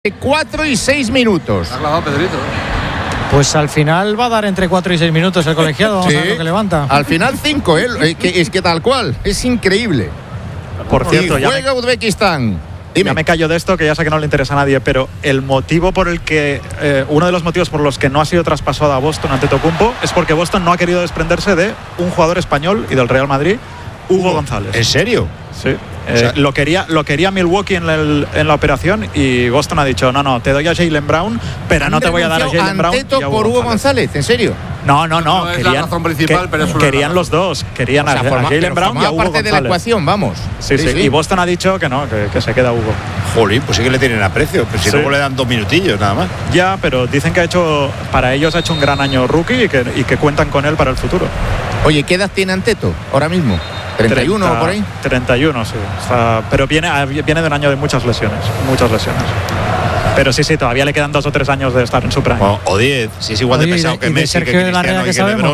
4 y 6 minutos. Ha clavado Pedrito. Pues al final va a dar entre 4 y 6 minutos el colegiado. Vamos a ver lo que levanta. Al final 5, es que tal cual. Es increíble. Por cierto, y juega Uzbekistán. Dime. Ya me callo de esto, que ya sé que no le interesa a nadie, pero el motivo por el que uno de los motivos por los que no ha sido traspasado a Boston Antetokounmpo es porque Boston no ha querido desprenderse de un jugador español y del Real Madrid, Hugo González. ¿En serio? Sí. O sea, lo quería Milwaukee en la operación y Boston ha dicho no, te doy a Jaylen Brown, pero no te voy a dar a Jaylen Brown. ¿Anteto por Hugo González? ¿En serio? No. Es la razón principal, pero es querían los dos. Querían a Jaylen Brown y a Hugo parte González. De la ecuación, vamos. Sí. Y Boston ha dicho que no, que se queda Hugo. Jolín, pues sí que le tienen aprecio, pero si luego le dan 2 minutillos nada más. Ya, pero dicen que para ellos ha hecho un gran año rookie y que cuentan con él para el futuro. Oye, ¿qué edad tiene Anteto ahora mismo? 31 o por ahí. 31, sí. Pero viene de un año de muchas lesiones. Pero sí, todavía le quedan 2 o 3 años de estar en su prime. O 10, si es igual de pesado que Messi, Sergio que Cristiano y que LeBron.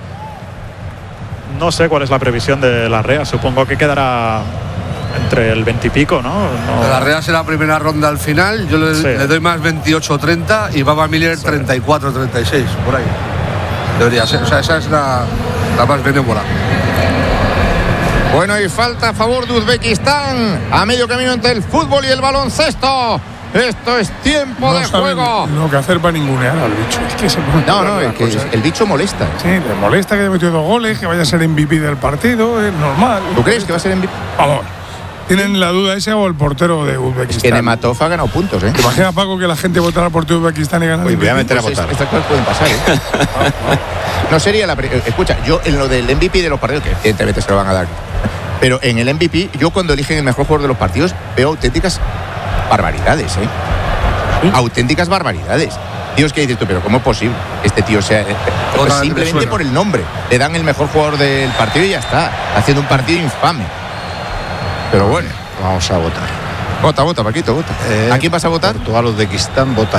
No sé cuál es la previsión de Larrea. Supongo que quedará entre el 20 y pico, ¿no? Larrea será la primera ronda al final. Yo le doy más 28-30 y Baba Miller 34-36, por ahí. Debería ser. O sea, esa es la más benévola. Bueno, y falta a favor de Uzbekistán a medio camino entre el fútbol y el baloncesto. Esto es tiempo de juego. No que hacer para ningunear al bicho. Es que se pone es que el bicho molesta. Sí, le molesta que haya metido 2 goles, que vaya a ser MVP del partido, es normal. ¿Tú crees que va a ser MVP? Vamos. ¿Tienen la duda ese o el portero de Uzbekistán? Es que Nematov ha ganado puntos, ¿eh? ¿Te imaginas, Paco, que la gente votara por tu Uzbekistán y ganara? Voy a meter a votar. Estas cosas pueden pasar, ¿eh? No sería la... Escucha, yo en lo del MVP de los partidos, que evidentemente se lo van a dar, pero en el MVP, yo cuando eligen el mejor jugador de los partidos, veo auténticas barbaridades, ¿eh? ¿Sí? Auténticas barbaridades. Dios, ¿qué dices tú? Pero ¿cómo es posible? Este tío sea... simplemente por el nombre. Le dan el mejor jugador del partido y ya está. Haciendo un partido infame. Pero bueno, vamos a votar. Vota, Paquito, vota. ¿A quién vas a votar? Portugal, Uzbekistán, vota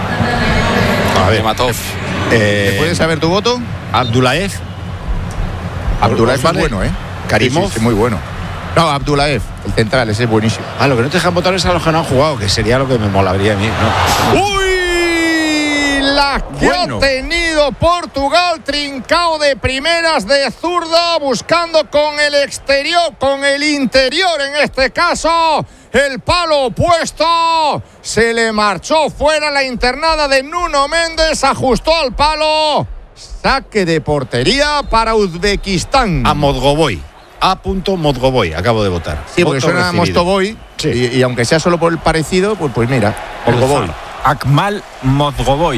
ya. A ver, Matov. ¿Puedes saber tu voto? Abdulaev. Abdulaev es bueno, ¿eh? Karimov. Sí, muy bueno. No, Abdulaev, el central, ese es buenísimo. Lo que no te dejan votar es a los que no han jugado, que sería lo que me molaría a mí, ¿no? ¡Uy! La que ha tenido Portugal, trincao de primeras de zurda, buscando con el exterior, con el interior en este caso, el palo opuesto. Se le marchó fuera la internada de Nuno Méndez, ajustó al palo. Saque de portería para Uzbekistán. A Modgoboy. Modgoboy, acabo de votar. Sí, porque suena a Mostoboy. Sí. Y aunque sea solo por el parecido, pues mira, Modgoboy. Akmal Modgoboy.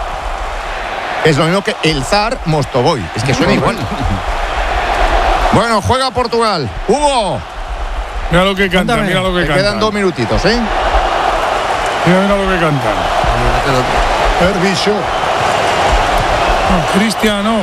Es lo mismo que el zar Mostoboy. Es que suena igual. Bueno, juega Portugal. Hugo. Mira lo que canta, mira lo que canta. Quedan 2 minutitos, ¿eh? Mira lo que canta. Herbicho. Cristiano.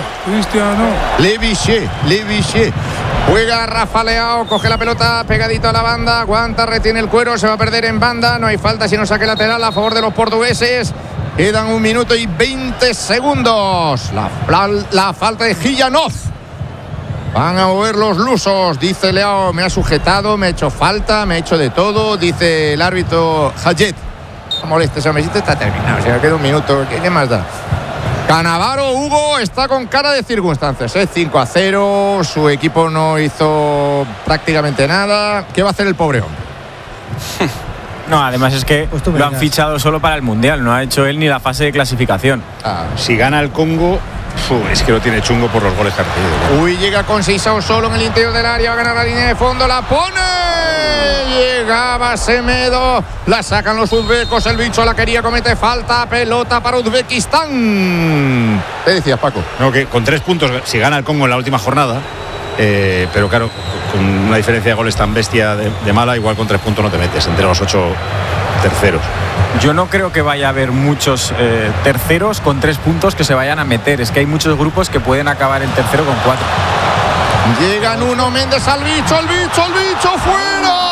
Leviche. Juega Rafa Leao, coge la pelota pegadito a la banda, aguanta, retiene el cuero, se va a perder en banda, no hay falta si no saque lateral a favor de los portugueses. Quedan 1 minuto y 20 segundos. La falta de Gijanov. Van a mover los lusos, dice Leao, me ha sujetado, me ha hecho falta, me ha hecho de todo, dice el árbitro Hayet. No molestes, hombre, si está terminado, se queda 1 minuto, ¿qué más da? Cannavaro, Hugo, está con cara de circunstancias, 5-0, su equipo no hizo prácticamente nada. ¿Qué va a hacer el pobre hombre? No, además es que lo han fichado solo para el Mundial, no ha hecho él ni la fase de clasificación. Si gana el Congo, es que lo tiene chungo por los goles que ha recibido. Uy, llega con Seisao solo en el interior del área, va a ganar la línea de fondo, la pone. Llegaba Semedo, la sacan los uzbecos, el bicho la quería, comete falta, pelota para Uzbekistán. ¿Qué decías, Paco? No, que con 3 puntos, si gana el Congo en la última jornada, pero claro, con una diferencia de goles tan bestia de mala, igual con 3 puntos no te metes entre los 8 terceros. Yo no creo que vaya a haber muchos terceros con 3 puntos que se vayan a meter. Es que hay muchos grupos que pueden acabar el tercero con 4. Llega Nuno Méndez al bicho, fuera.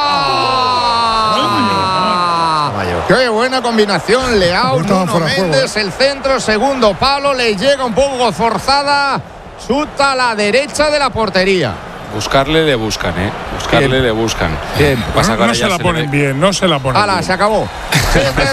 Qué buena combinación, Leao, Nuno Méndez, el centro, segundo palo, le llega un poco forzada, chuta a la derecha de la portería. buscarle le buscan, buscarle Bien. le buscan. Bien. Pasa que No ahora se ya la le ponen ve- bien, no se la ponen ¡Hala, bien. se acabó!